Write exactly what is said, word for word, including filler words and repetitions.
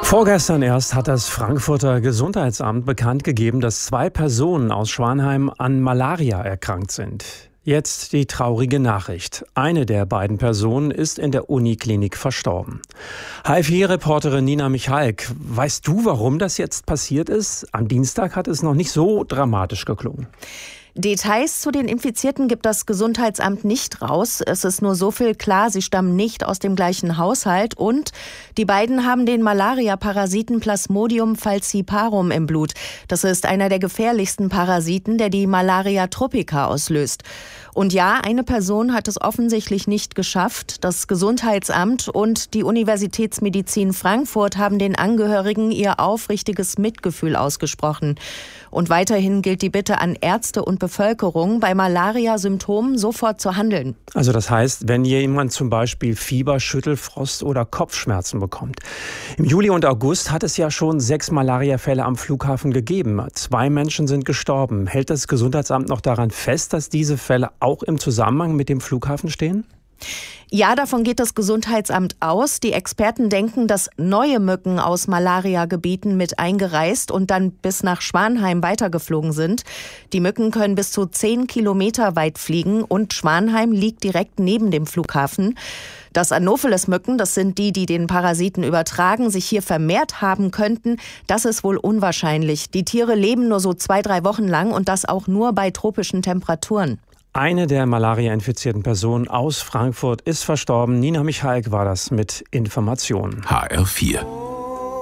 Vorgestern erst hat das Frankfurter Gesundheitsamt bekannt gegeben, dass zwei Personen aus Schwanheim an Malaria erkrankt sind. Jetzt die traurige Nachricht. Eine der beiden Personen ist in der Uniklinik verstorben. H F I-Reporterin Nina Michalk, weißt du, warum das jetzt passiert ist? Am Dienstag hat es noch nicht so dramatisch geklungen. Details zu den Infizierten gibt das Gesundheitsamt nicht raus. Es ist nur so viel klar, sie stammen nicht aus dem gleichen Haushalt und die beiden haben den Malaria-Parasiten Plasmodium falciparum im Blut. Das ist einer der gefährlichsten Parasiten, der die Malaria tropica auslöst. Und ja, eine Person hat es offensichtlich nicht geschafft. Das Gesundheitsamt und die Universitätsmedizin Frankfurt haben den Angehörigen ihr aufrichtiges Mitgefühl ausgesprochen. Und weiterhin gilt die Bitte an Ärzte und Bevölkerung, bei Malaria-Symptomen sofort zu handeln. Also das heißt, wenn jemand zum Beispiel Fieber, Schüttelfrost oder Kopfschmerzen bekommt. Im Juli und August hat es ja schon sechs Malariafälle am Flughafen gegeben. Zwei Menschen sind gestorben. Hält das Gesundheitsamt noch daran fest, dass diese Fälle auch im Zusammenhang mit dem Flughafen stehen? Ja, davon geht das Gesundheitsamt aus. Die Experten denken, dass neue Mücken aus Malaria-Gebieten mit eingereist und dann bis nach Schwanheim weitergeflogen sind. Die Mücken können bis zu zehn Kilometer weit fliegen und Schwanheim liegt direkt neben dem Flughafen. Dass Anopheles-Mücken, das sind die, die den Parasiten übertragen, sich hier vermehrt haben könnten, das ist wohl unwahrscheinlich. Die Tiere leben nur so zwei, drei Wochen lang und das auch nur bei tropischen Temperaturen. Eine der Malaria-infizierten Personen aus Frankfurt ist verstorben. Nina Michalk war das mit Informationen. H R vier